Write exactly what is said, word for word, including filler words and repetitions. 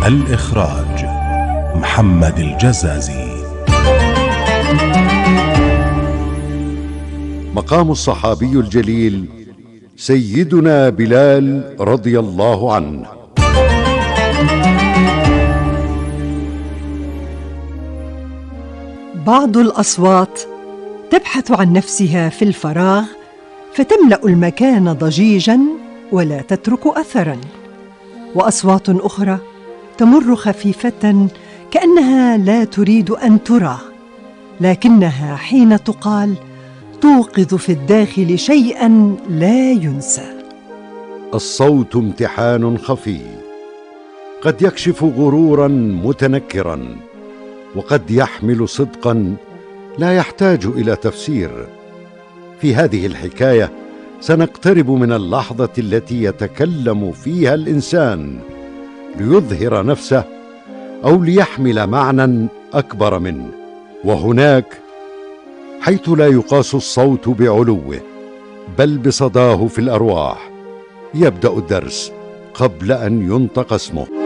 الإخراج محمد الجزازي. مقام الصحابي الجليل سيدنا بلال رضي الله عنه. بعض الأصوات تبحث عن نفسها في الفراغ فتملأ المكان ضجيجاً ولا تترك أثراً، وأصوات أخرى تمر خفيفة كأنها لا تريد أن ترى، لكنها حين تقال توقظ في الداخل شيئاً لا ينسى. الصوت امتحان خفي، قد يكشف غروراً متنكراً، وقد يحمل صدقاً لا يحتاج إلى تفسير. في هذه الحكاية سنقترب من اللحظة التي يتكلم فيها الإنسان ليظهر نفسه أو ليحمل معنى أكبر منه. وهناك حيث لا يقاس الصوت بعلوه بل بصداه في الأرواح يبدأ الدرس قبل أن ينطق اسمه.